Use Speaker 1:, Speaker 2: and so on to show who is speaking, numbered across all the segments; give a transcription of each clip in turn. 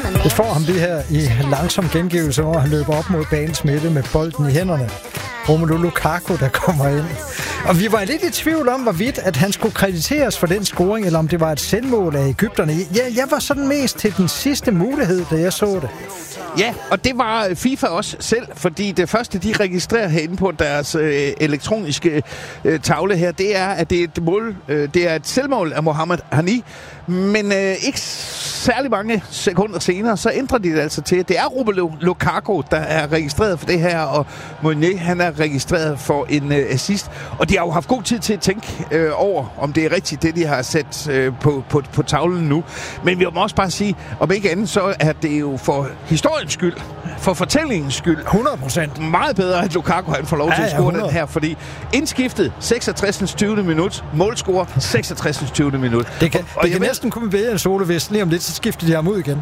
Speaker 1: Det får ham lige her i langsom gengivelse, hvor han løber op mod banens midte med bolden i hænderne. Romelu Lukaku, der kommer ind. Og vi var lidt i tvivl om, hvorvidt at han skulle krediteres for den scoring, eller om det var et selvmål af egypterne. Jeg var sådan mest til den sidste mulighed, da jeg så det.
Speaker 2: Ja, og det var FIFA også selv, fordi det første, de registrerer herinde på deres elektroniske tavle her, det er, at det er et mål, det er et selvmål af Mohamed Hani, men ikke særlig mange sekunder senere, så ændrer de det altså til, at det er Romelu Lukaku, der er registreret for det her, og Meunier, han er registreret for en assist, og de har jo haft god tid til at tænke over, om det er rigtigt, det de har sat på tavlen nu. Men vi må også bare sige, om ikke andet, så er det jo for historiens skyld, for fortællingens skyld,
Speaker 1: 100%.
Speaker 2: meget bedre, at Lukaku han får lov til at score den her, fordi indskiftet 66. 20. minut, målscore 66. 20. minut.
Speaker 1: Det kan næsten komme ved en Solevest, lige om lidt, så skifter de ham ud igen.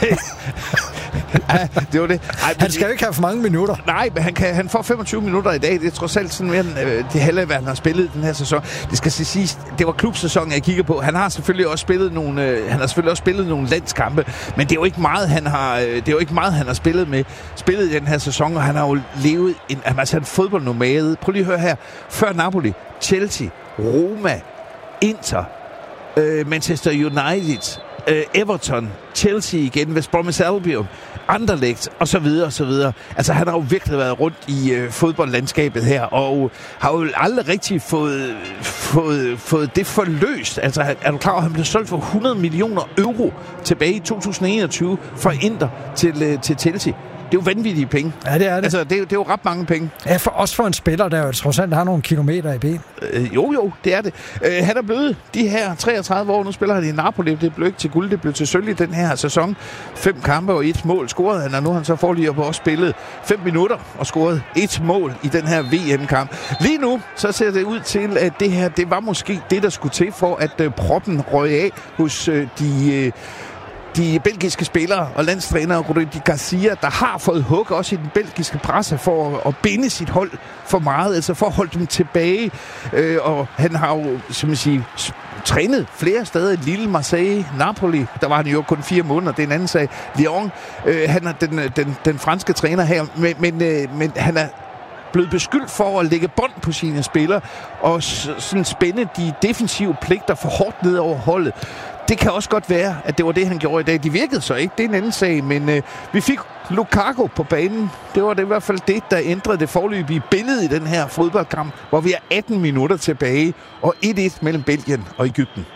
Speaker 2: Ja, det var det. Ej,
Speaker 1: han skal jo ikke have for mange minutter.
Speaker 2: Nej, men han får 25 minutter i dag. Det er trods alt sådan mere end det halve, hvad han har spillet den her sæson. Det skal siges, det var klubsæsonen, jeg kigger på. Han har selvfølgelig også spillet nogle landskampe, men det er jo ikke meget, han har spillet i den her sæson, og han har jo levet en fodboldnomade. Prøv lige at høre her. Før Napoli, Chelsea, Roma, Inter, Manchester United, Everton, Chelsea igen, West Bromwich Albion, Anderlecht og så videre og så videre. Altså han har jo virkelig været rundt i fodboldlandskabet her, og har jo aldrig rigtig fået det forløst. Altså er du klar over, at han blev solgt for 100 millioner euro tilbage i 2021 fra Inter til Chelsea? Det er jo vanvittige penge.
Speaker 1: Ja, det er det.
Speaker 2: Altså, det er jo ret mange penge.
Speaker 1: Ja, også for en spiller, der jo trods alt har nogle kilometer i ben.
Speaker 2: Jo, det er det. Han er blevet de her 33 år. Nu spiller han i Napoli. Det blev ikke til guld, det blev til sølv i den her sæson. 5 kampe og 1 mål scorede han, og nu har han så foreløbig også spillet 5 minutter og scoret 1 mål i den her VM-kamp. Lige nu, så ser det ud til, at det her, det var måske det, der skulle til for, at proppen røg af hos de belgiske spillere og landstrænere Rudi Garcia, der har fået hug også i den belgiske presse for at binde sit hold for meget, altså for at holde dem tilbage. Og han har jo, som jeg siger, trænet flere steder i Lille, Marseille, Napoli. Der var han jo kun 4 måneder, det er en anden sag. Lyon, han er den franske træner her, men han er blevet beskyldt for at lægge bånd på sine spillere og sådan spænde de defensive pligter for hårdt ned over holdet. Det kan også godt være, at det var det, han gjorde i dag. De virkede så ikke, det er en anden sag, men vi fik Lukaku på banen. Det var det i hvert fald det, der ændrede det foreløbige billede i den her fodboldkamp, hvor vi er 18 minutter tilbage og 1-1 mellem Belgien og Egypten.